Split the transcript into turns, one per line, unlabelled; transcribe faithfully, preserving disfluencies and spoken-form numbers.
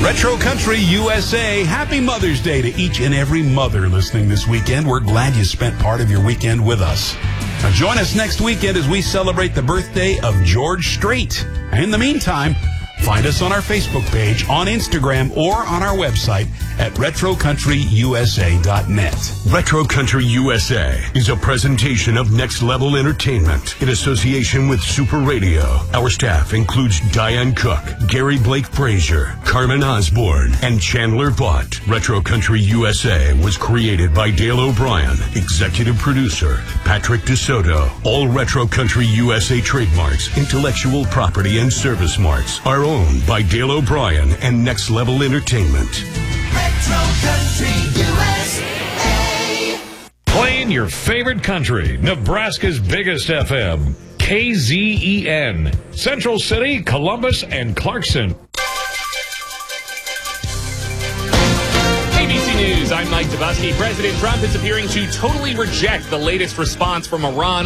Retro Country U S A, happy Mother's Day to each and every mother listening this weekend. We're glad you spent part of your weekend with us. Now join us next weekend as we celebrate the birthday of George Strait. In the meantime, find us on our Facebook page, on Instagram, or on our website at retro country u s a dot net.
Retro Country U S A is a presentation of Next Level Entertainment in association with Super Radio. Our staff includes Diane Cook, Gary Blake Frazier, Carmen Osborne, and Chandler Vaught. Retro Country U S A was created by Dale O'Brien, executive producer Patrick DeSoto. All Retro Country U S A trademarks, intellectual property, and service marks are owned by Dale O'Brien and Next Level Entertainment.
Retro Country U S A.
Playing your favorite country, Nebraska's biggest F M, K Z E N, Central City, Columbus, and Clarkson.
A B C News, I'm Mike Dubusky. President Trump is appearing to totally reject the latest response from Iran